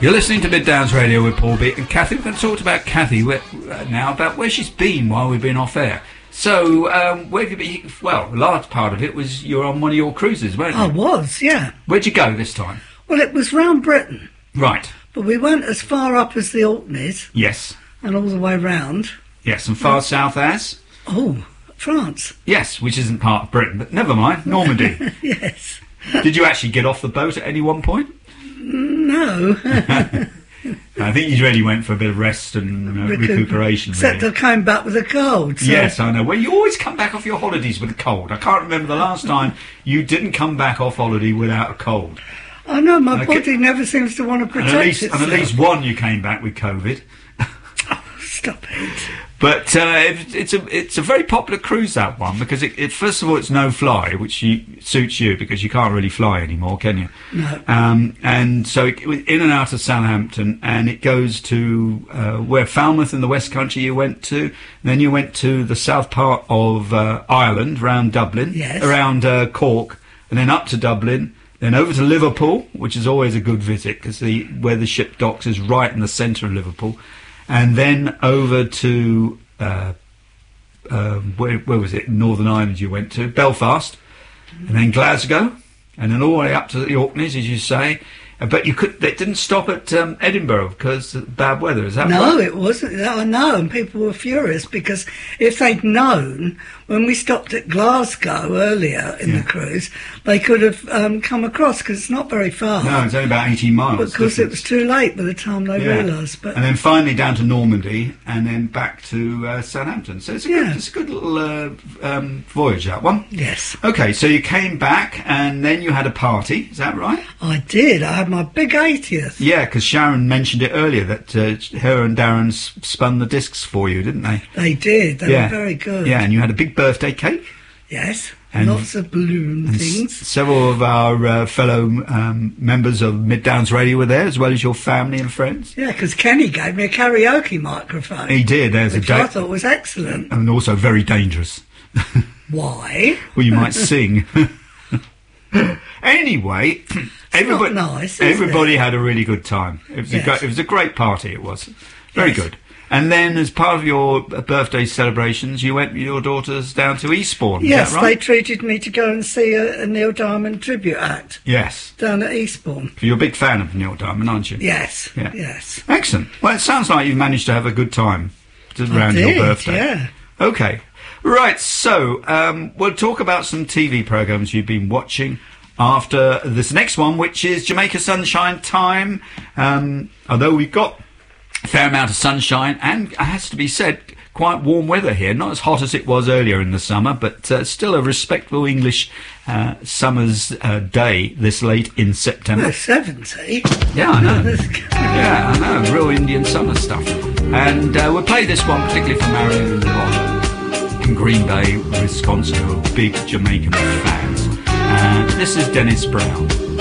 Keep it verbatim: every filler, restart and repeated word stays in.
You're listening to Mid Downs Radio with Paul Beat and Kathy. We're going to talk about Kathy where, uh, now, about where she's been while we've been off air. So, um, where have you been? Well, a large part of it was you're on one of your cruises, weren't you? I was, yeah. Where'd you go this time? Well, it was round Britain. Right. But we went as far up as the Orkneys. Yes. And all the way round. Yes, and far south as? Oh, France. Yes, which isn't part of Britain, but never mind. Normandy. Yes. Did you actually get off the boat at any one point? No. I think you really went for a bit of rest and uh, Recoup- recuperation. Except really. I came back with a cold. So Yes, I know. Well, you always come back off your holidays with a cold. I can't remember the last time you didn't come back off holiday without a cold. I know, my Okay. body never seems to want to And protect at least, itself. and at least one you came back with COVID. Stop it. But uh, it, it's a it's a very popular cruise, that one, because it, it first of all it's no fly, which you, suits you because you can't really fly anymore, can you? No. Um, and so it, in and out of Southampton, and it goes to uh, where Falmouth in the West Country you went to. Then you went to the south part of uh, Ireland, around Dublin, Yes. around uh, Cork, and then up to Dublin. Then over to Liverpool, which is always a good visit because the where the ship docks is right in the centre of Liverpool. And then over to, uh, uh, where, where was it? Northern Ireland you went to, Belfast, and then Glasgow, and then all the way up to the Orkneys, as you say. Uh, but you could, it didn't stop at um, Edinburgh because of bad weather, is that No, right? it wasn't. I know, and people were furious because if they'd known when we stopped at Glasgow earlier in Yeah. the cruise, they could have um, come across because it's not very far. No, it's only about eighteen miles. But of course, it difference. was too late by the time they Yeah. realised. But And then finally down to Normandy, and then back to uh, Southampton. So it's a, Yeah. good, it's a good little uh, um, voyage, that one. yes, Okay, so you came back, and then you had a party, is that right? I did. I had my big eightieth. Yeah, because Sharon mentioned it earlier that uh, her and Darren s- spun the discs for you, didn't they? They did. They yeah. were very good. Yeah, and you had a big birthday cake. Yes. And- Lots of balloon And s- things. several of our uh, fellow um, members of Mid Downs Radio were there, as well as your family and friends. Yeah, because Kenny gave me a karaoke microphone. He did. There's which a I da- thought was excellent. and also very dangerous. Why? Well, you might sing. Anyway, everybody, not nice, is everybody it? had a really good time. It was, Yes. a, go- it was a great party, it was. Very Yes. good. And then, as part of your birthday celebrations, you went with your daughters down to Eastbourne, Yes, is that they right? treated me to go and see a, a Neil Diamond tribute act Yes. down at Eastbourne. You're a big fan of Neil Diamond, aren't you? Yes, Yeah. yes. Excellent. Well, it sounds like you've managed to have a good time to- around I your did, birthday. yeah. Okay. Right, so um, we'll talk about some T V programmes you've been watching after this next one, which is Jamaica Sunshine Time. Um, although we've got a fair amount of sunshine, and it has to be said, quite warm weather here. Not as hot as it was earlier in the summer, but uh, still a respectable English uh, summer's uh, day this late in September. We're seventy. Yeah, I know. Yeah, I know. Real Indian summer stuff. And uh, we'll play this one particularly for Marion and Ron in Green Bay, Wisconsin, who are big Jamaican fans. And this is Dennis Brown.